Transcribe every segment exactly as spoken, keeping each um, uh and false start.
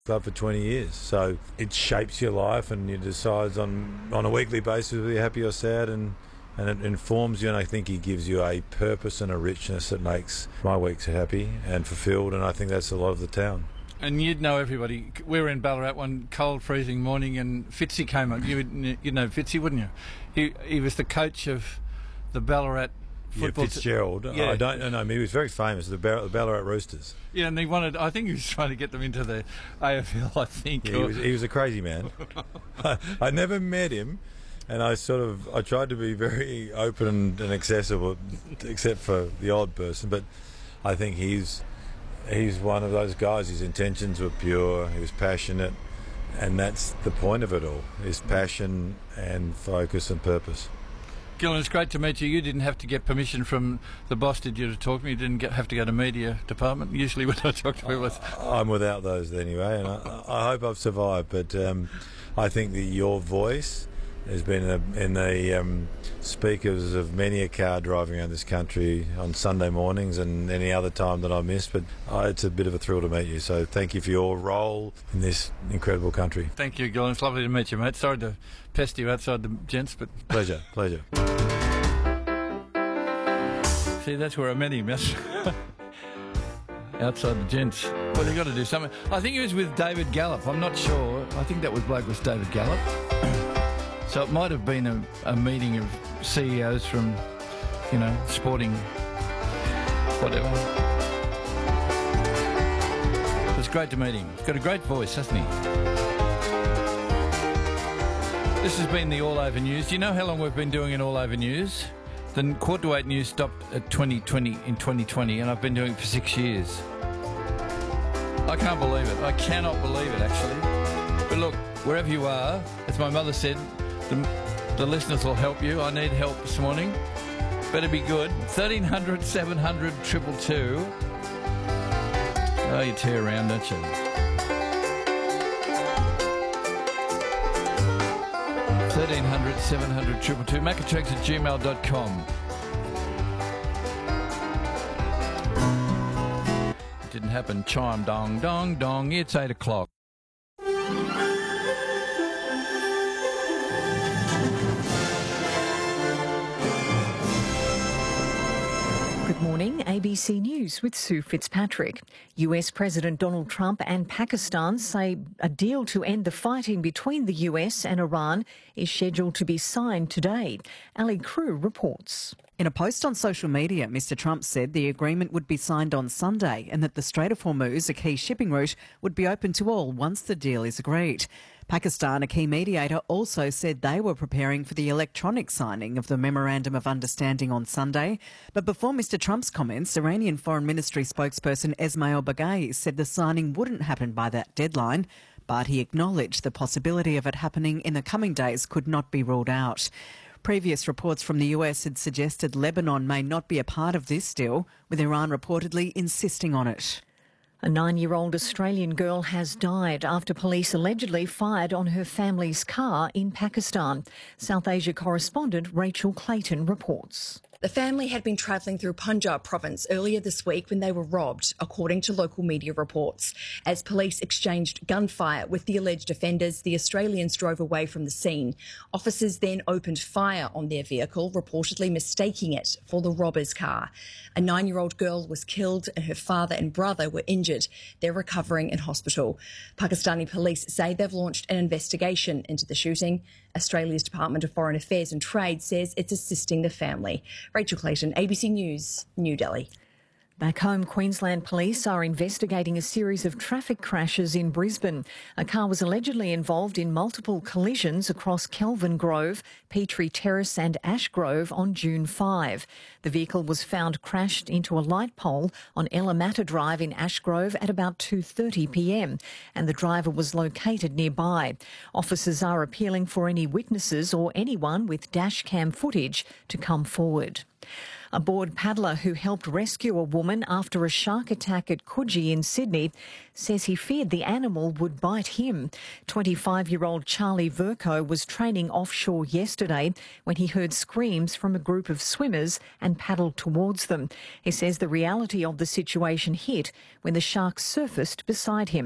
club for twenty years. So it shapes your life and you decide on, on a weekly basis whether you're happy or sad, and, and it informs you, and I think he gives you a purpose and a richness that makes my weeks happy and fulfilled, and I think that's a lot of the town. And you'd know everybody. We were in Ballarat one cold, freezing morning, and Fitzy came on. You you'd know Fitzy, wouldn't you? He he was the coach of the Ballarat football. Yeah, Fitzgerald. T- yeah. I don't know. He was very famous. The, Bar- the Ballarat Roosters. Yeah, and he wanted. I think he was trying to get them into the A F L. I think. Yeah, he was. He was a crazy man. I, I never met him, and I sort of. I tried to be very open and, and accessible, except for the odd person. But I think he's. He's one of those guys. His intentions were pure. He was passionate, and that's the point of it all: is passion and focus and purpose. Gillan, it's great to meet you. You didn't have to get permission from the boss, did you, to talk to me? You didn't get, have to go to media department. Usually, when I talk to people, it's... I'm without those anyway, and I, I hope I've survived. But um, I think that your voice has been in the, in the um, speakers of many a car driving around this country on Sunday mornings and any other time that I missed. But uh, it's a bit of a thrill to meet you. So thank you for your role in this incredible country. Thank you, Gillan. It's lovely to meet you, mate. Sorry to pester you outside the gents, but... Pleasure, pleasure. See, that's where I met him, yes. Outside the gents. Well, you got to do something. I think he was with David Gallop. I'm not sure. I think that was bloke was David Gallop. So it might have been a, a meeting of C E Os from, you know, sporting, whatever. It's great to meet him. He's got a great voice, hasn't he? This has been the All Over News. Do you know how long we've been doing an All Over News? The Quarter to Eight News stopped at twenty twenty in twenty twenty, and I've been doing it for six years. I can't believe it. I cannot believe it, actually. But look, wherever you are, as my mother said, the, the listeners will help you. I need help this morning. Better be good. thirteen hundred, seven hundred, two two two. Oh, you tear around, don't you? thirteen hundred, seven hundred, two two two. Macatrags at gmail dot com. It didn't happen. Chime, dong, dong, dong. It's eight o'clock. Good morning, A B C News with Sue Fitzpatrick. U S President Donald Trump and Pakistan say a deal to end the fighting between the U S and Iran is scheduled to be signed today. Ali Crew reports. In a post on social media, Mr Trump said the agreement would be signed on Sunday and that the Strait of Hormuz, a key shipping route, would be open to all once the deal is agreed. Pakistan, a key mediator, also said they were preparing for the electronic signing of the Memorandum of Understanding on Sunday. But before Mr Trump's comments, Iranian Foreign Ministry spokesperson Esmail Baghaei said the signing wouldn't happen by that deadline, but he acknowledged the possibility of it happening in the coming days could not be ruled out. Previous reports from the U S had suggested Lebanon may not be a part of this deal, with Iran reportedly insisting on it. A nine-year-old Australian girl has died after police allegedly fired on her family's car in Pakistan. South Asia correspondent Rachel Clayton reports. The family had been travelling through Punjab province earlier this week when they were robbed, according to local media reports. As police exchanged gunfire with the alleged offenders, the Australians drove away from the scene. Officers then opened fire on their vehicle, reportedly mistaking it for the robber's car. A nine-year-old girl was killed and her father and brother were injured. They're recovering in hospital. Pakistani police say they've launched an investigation into the shooting. Australia's Department of Foreign Affairs and Trade says it's assisting the family. Rachel Clayton, A B C News, New Delhi. Back home, Queensland police are investigating a series of traffic crashes in Brisbane. A car was allegedly involved in multiple collisions across Kelvin Grove, Petrie Terrace and Ash Grove on June fifth. The vehicle was found crashed into a light pole on Ellamatta Drive in Ash Grove at about two thirty p m and the driver was located nearby. Officers are appealing for any witnesses or anyone with dash cam footage to come forward. A board paddler who helped rescue a woman after a shark attack at Coogee in Sydney says he feared the animal would bite him. twenty-five-year-old Charlie Verco was training offshore yesterday when he heard screams from a group of swimmers and paddled towards them. He says the reality of the situation hit when the shark surfaced beside him.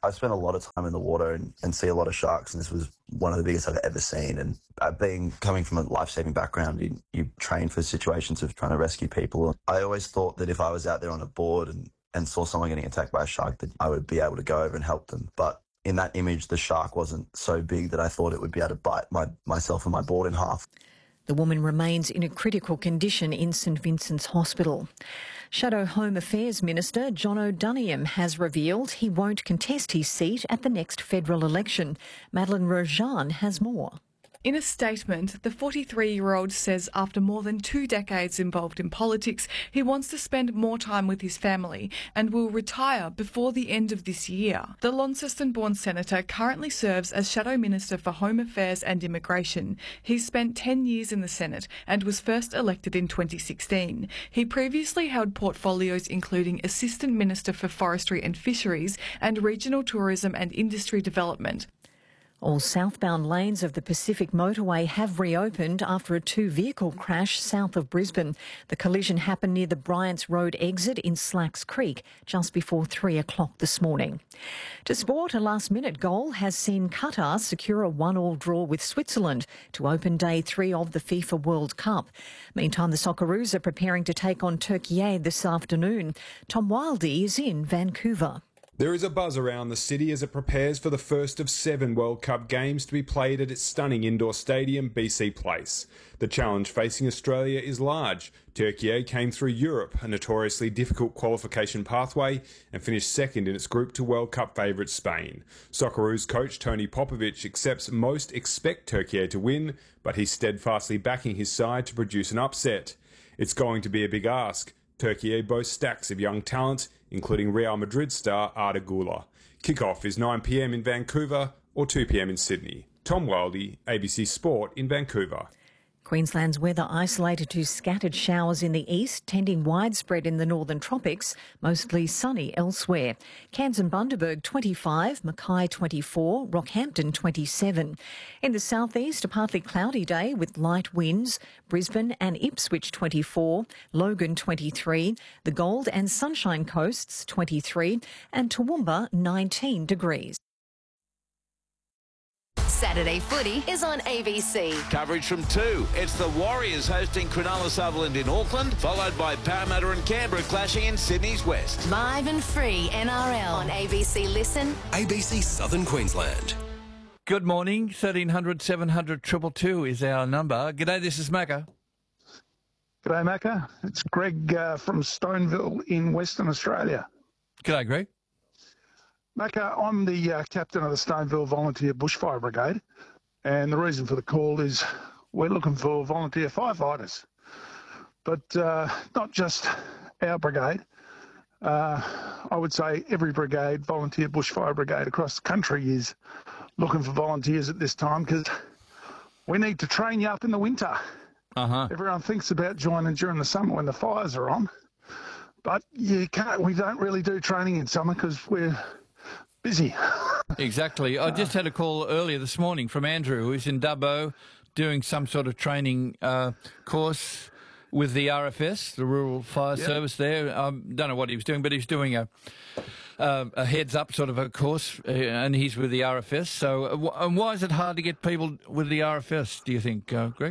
I spent a lot of time in the water and, and see a lot of sharks, and this was one of the biggest I've ever seen. And uh, being coming from a life-saving background, you, you train for situations of trying to rescue people. I always thought that if I was out there on a board and, and saw someone getting attacked by a shark, that I would be able to go over and help them. But in that image, the shark wasn't so big that I thought it would be able to bite my, myself and my board in half. The woman remains in a critical condition in St Vincent's Hospital. Shadow Home Affairs Minister John O'Donoghue has revealed he won't contest his seat at the next federal election. Madeleine Rojan has more. In a statement, the forty-three-year-old says after more than two decades involved in politics, he wants to spend more time with his family and will retire before the end of this year. The Launceston-born senator currently serves as Shadow Minister for Home Affairs and Immigration. He's spent ten years in the Senate and was first elected in twenty sixteen. He previously held portfolios including Assistant Minister for Forestry and Fisheries and Regional Tourism and Industry Development. All southbound lanes of the Pacific Motorway have reopened after a two-vehicle crash south of Brisbane. The collision happened near the Bryants Road exit in Slacks Creek just before three o'clock this morning. To sport, a last-minute goal has seen Qatar secure a one-all draw with Switzerland to open day three of the FIFA World Cup. Meantime, the Socceroos are preparing to take on Turkey this afternoon. Tom Wildey is in Vancouver. There is a buzz around the city as it prepares for the first of seven World Cup games to be played at its stunning indoor stadium, B C Place. The challenge facing Australia is large. Turkey came through Europe, a notoriously difficult qualification pathway, and finished second in its group to World Cup favourite Spain. Socceroos coach Tony Popovic accepts most expect Turkey to win, but he's steadfastly backing his side to produce an upset. It's going to be a big ask. Turkey boasts stacks of young talent, including Real Madrid star Arda Güler. Kickoff is nine p m in Vancouver or two p m in Sydney. Tom Wildey, A B C Sport in Vancouver. Queensland's weather isolated to scattered showers in the east, tending widespread in the northern tropics, mostly sunny elsewhere. Cairns and Bundaberg twenty-five, Mackay twenty-four, Rockhampton twenty-seven. In the southeast, a partly cloudy day with light winds. Brisbane and Ipswich twenty-four, Logan twenty-three, the Gold and Sunshine Coasts twenty-three, and Toowoomba nineteen degrees. Saturday Footy is on A B C. Coverage from two. It's the Warriors hosting Cronulla Sutherland in Auckland, followed by Parramatta and Canberra clashing in Sydney's West. Live and free N R L on A B C Listen. A B C Southern Queensland. Good morning. thirteen hundred, seven hundred, two two two is our number. G'day, this is Macca. G'day, Macca. It's Greg uh, from Stoneville in Western Australia. G'day, Greg. Macca, I'm the uh, captain of the Stoneville Volunteer Bushfire Brigade, and the reason for the call is we're looking for volunteer firefighters, but uh, not just our brigade. Uh, I would say every brigade, volunteer bushfire brigade across the country is looking for volunteers at this time because we need to train you up in the winter. Uh-huh. Everyone thinks about joining during the summer when the fires are on, but you can't. We don't really do training in summer because we're busy. Exactly. I just had a call earlier this morning from Andrew, who's in Dubbo doing some sort of training uh, course with the R F S, the Rural Fire yep. Service there. I um, don't know what he was doing, but he's doing a uh, a heads-up sort of a course, uh, and he's with the R F S. So uh, w- and why is it hard to get people with the R F S, do you think, uh, Greg?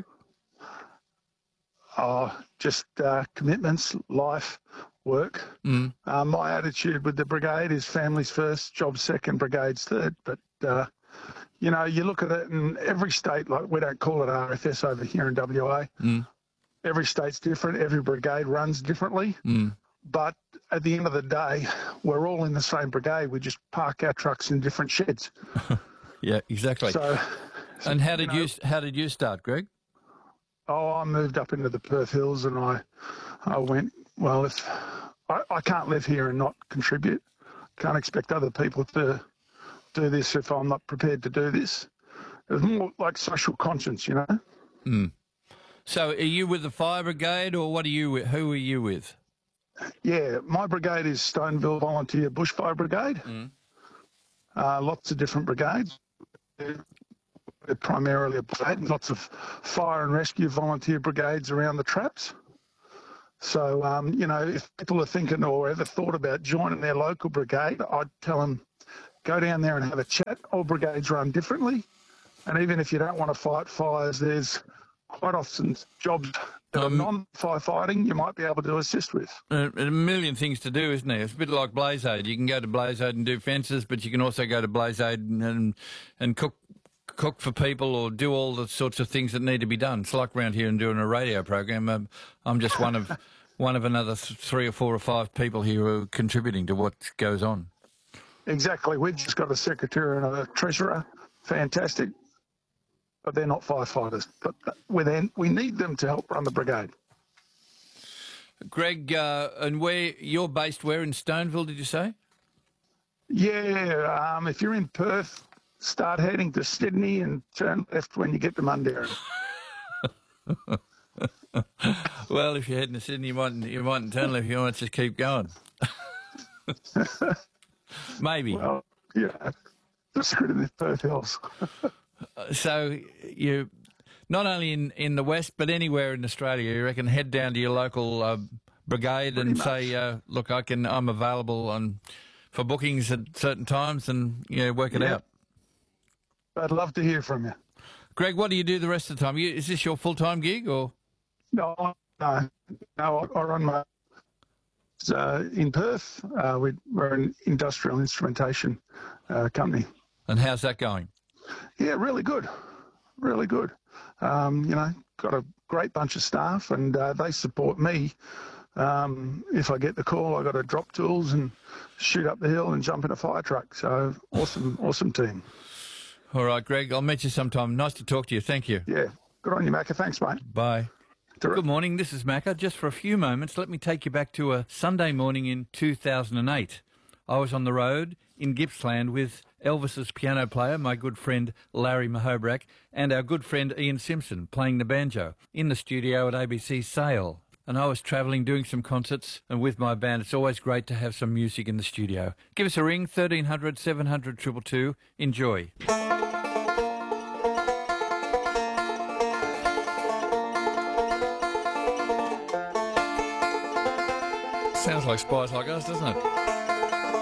Oh, just uh, commitments, life, work. Mm. Uh, my attitude with the brigade is families first, jobs second, brigades third. But, uh, you know, you look at it in every state, like we don't call it R F S over here in W A. Mm. Every state's different. Every brigade runs differently. Mm. But at the end of the day, we're all in the same brigade. We just park our trucks in different sheds. Yeah, exactly. So, and how did you, know, you how did you start, Greg? Oh, I moved up into the Perth Hills, and I, I went. Well, if I, I can't live here and not contribute, can't expect other people to do this if I'm not prepared to do this. It's more like social conscience, you know. Mm. So, are you with the fire brigade, or what are you? With? Who are you with? Yeah, my brigade is Stoneville Volunteer Bushfire Brigade. Mm. Uh, lots of different brigades. We're primarily a brigade. Lots of fire and rescue volunteer brigades around the traps. So, um, you know, if people are thinking or ever thought about joining their local brigade, I'd tell them go down there and have a chat. All brigades run differently. And even if you don't want to fight fires, there's quite often jobs that Um, are non-firefighting you might be able to assist with. A, a million things to do, isn't there? It's a bit like Blaze Aid. You can go to Blaze Aid and do fences, but you can also go to Blaze Aid and and, and cook cook for people or do all the sorts of things that need to be done. It's like round here and doing a radio program. Um, I'm just one of one of another th- three or four or five people here who are contributing to what goes on. Exactly. We've just got a secretary and a treasurer. Fantastic. But they're not firefighters. But we we need them to help run the brigade. Greg, uh, and where you're based, where in Stoneville, did you say? Yeah, um, if you're in Perth, start heading to Sydney and turn left when you get to Mundaring. Well, if you're heading to Sydney, you mightn't, you mightn't turn left, you might just keep going. Maybe. Well, yeah, just go to the Perth Hills. So you, not only in, in the West, but anywhere in Australia, you reckon head down to your local uh, brigade Pretty and much. say, uh, look, I can, I'm available on, for bookings at certain times and, you know, work it Yeah. out. I'd love to hear from you. Greg, what do you do the rest of the time? You, is this your full-time gig or? No, no, no I, I run my... Uh, in Perth, uh, we, we're an industrial instrumentation uh, company. And how's that going? Yeah, really good, really good. Um, you know, got a great bunch of staff, and uh, they support me. Um, if I get the call, I got to drop tools and shoot up the hill and jump in a fire truck. So awesome, awesome team. All right, Greg, I'll meet you sometime. Nice to talk to you. Thank you. Yeah, good on you, Macca. Thanks, mate. Bye. Direct. Good morning, this is Macca. Just for a few moments, let me take you back to a Sunday morning in two thousand eight. I was on the road in Gippsland with Elvis's piano player, my good friend Larry Mahobrak, and our good friend Ian Simpson playing the banjo in the studio at A B C Sale. And I was travelling, doing some concerts, and with my band, it's always great to have some music in the studio. Give us a ring, thirteen hundred, seven hundred, two two two. Enjoy. Sounds like Spies Like Us, doesn't it?